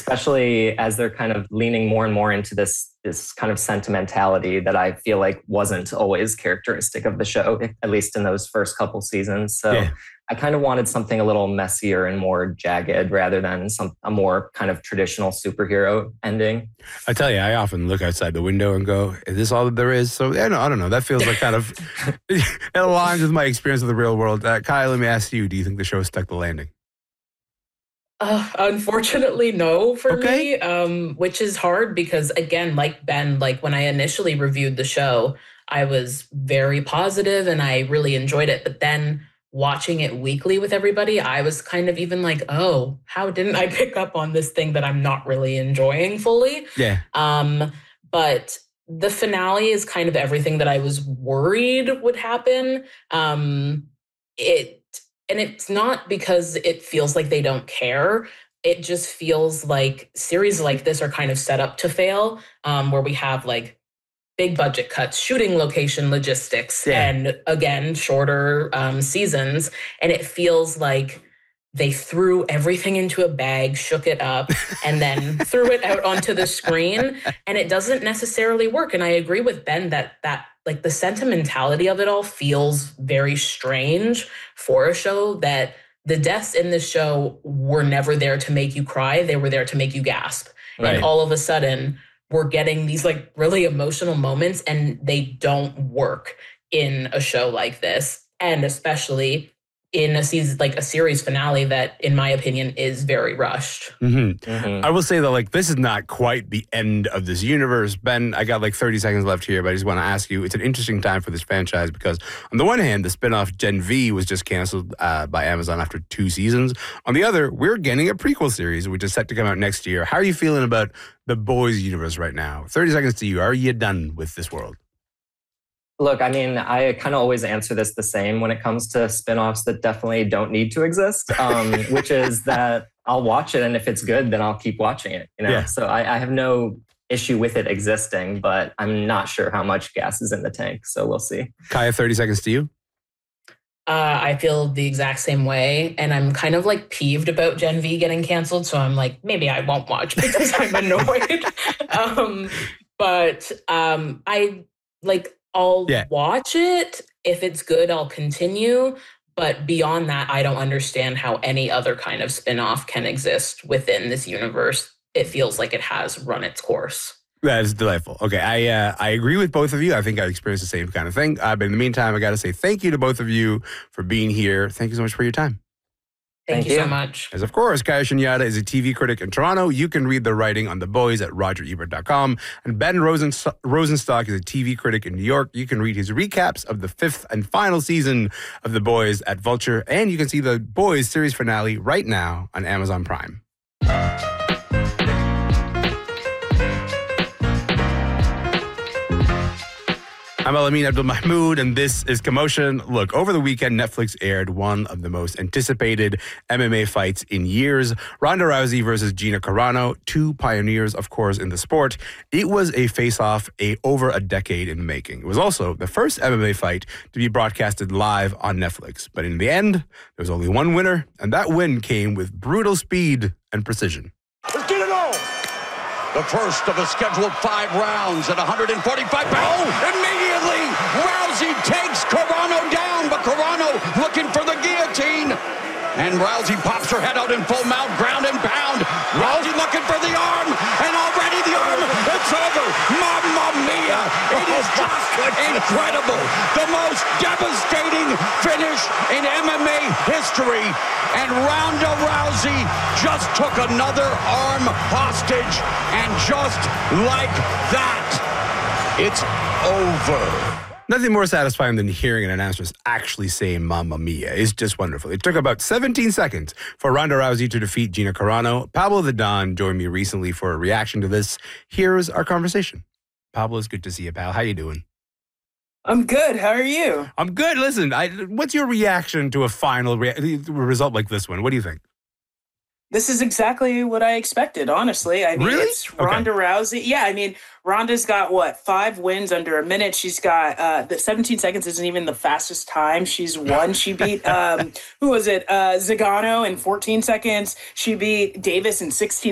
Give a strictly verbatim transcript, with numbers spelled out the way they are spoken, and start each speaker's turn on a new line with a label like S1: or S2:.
S1: especially as they're kind of leaning more and more into this this kind of sentimentality that I feel like wasn't always characteristic of the show, at least in those first couple seasons. So yeah. I kind of wanted something a little messier and more jagged rather than some a more kind of traditional superhero ending.
S2: I tell you, I often look outside the window and go, is this all that there is? So yeah, no, I don't know. That feels like kind of, it aligns with my experience of the real world. Uh, Kyle, let me ask you, do you think the show stuck the landing?
S3: Uh, unfortunately, no for
S2: okay.
S3: me, um, which is hard because, again, like Ben, like when I initially reviewed the show, I was very positive and I really enjoyed it. But then watching it weekly with everybody, I was kind of even like, oh, how didn't I pick up on this thing that I'm not really enjoying fully?
S2: Yeah.
S3: Um, but the finale is kind of everything that I was worried would happen. Um, it And it's not because it feels like they don't care. It just feels like series like this are kind of set up to fail, um, where we have like big budget cuts, shooting location logistics, yeah. and again, shorter um, seasons. And it feels like they threw everything into a bag, shook it up, and then threw it out onto the screen. And it doesn't necessarily work. And I agree with Ben that that like the sentimentality of it all feels very strange for a show that the deaths in this show were never there to make you cry. They were there to make you gasp. Right. And all of a sudden we're getting these like really emotional moments and they don't work in a show like this. And especially in a season, like a series finale that, in my opinion, is very rushed.
S2: Mm-hmm. Mm-hmm. I will say that, like, this is not quite the end of this universe. Ben, I got like thirty seconds left here, but I just want to ask you, it's an interesting time for this franchise because, on the one hand, the spinoff Gen V was just canceled uh, by Amazon after two seasons. On the other, we're getting a prequel series, which is set to come out next year. How are you feeling about the Boys universe right now? thirty seconds to you. Are you done with this world?
S1: Look, I mean, I kind of always answer this the same when it comes to spinoffs that definitely don't need to exist, um, which is that I'll watch it, and if it's good, then I'll keep watching it. You know, yeah. So I, I have no issue with it existing, but I'm not sure how much gas is in the tank. So we'll see.
S2: Kaya, thirty seconds to you.
S3: Uh, I feel the exact same way, and I'm kind of like peeved about Gen V getting canceled. So I'm like, maybe I won't watch because I'm annoyed. um, but um, I like. I'll yeah. watch it. If it's good, I'll continue. But beyond that, I don't understand how any other kind of spinoff can exist within this universe. It feels like it has run its course.
S2: That is delightful. Okay, I uh, I agree with both of you. I think I experienced the same kind of thing. Uh, but in the meantime, I got to say thank you to both of you for being here. Thank you so much for your time.
S3: Thank, Thank you so much.
S2: As of course, Kaya Shunyata is a T V critic in Toronto. You can read the writing on The Boys at roger ebert dot com. And Ben Rosenst- Rosenstock is a T V critic in New York. You can read his recaps of the fifth and final season of The Boys at Vulture. And you can see The Boys series finale right now on Amazon Prime. I'm Alamin Abdul-Mahmoud, and this is Commotion. Look, over the weekend, Netflix aired one of the most anticipated M M A fights in years. Ronda Rousey versus Gina Carano, two pioneers, of course, in the sport. It was a face-off a, over a decade in the making. It was also the first M M A fight to be broadcasted live on Netflix. But in the end, there was only one winner, and that win came with brutal speed and precision.
S4: Let's get it on! The first of a scheduled five rounds at one forty-five pounds. Oh, immediately, Rousey takes Carano down, but Carano looking for the guillotine. And Rousey pops her head out in full mount, ground and pound. Rousey looking for the arm, and already the arm, it's over. Mamma mia, it is just incredible. The most devastating finish in M M A history. And Ronda Rousey just took another arm hostage, and just like that, it's over.
S2: Nothing more satisfying than hearing an announcer actually say Mamma Mia. It's just wonderful. It took about seventeen seconds for Ronda Rousey to defeat Gina Carano. Pablo the Don joined me recently for a reaction to this. Here's our conversation. Pablo, it's good to see you, pal. How you doing?
S5: I'm good. How are you?
S2: I'm good. Listen, I, what's your reaction to a final rea- result like this one? What do you think?
S5: This is exactly what I expected, honestly. I mean,
S2: really?
S5: It's Ronda okay. Rousey. Yeah, I mean, Ronda's got, what, five wins under a minute. She's got, uh, the seventeen seconds isn't even the fastest time she's won. She beat, um, who was it, uh, Zagano in fourteen seconds. She beat Davis in sixteen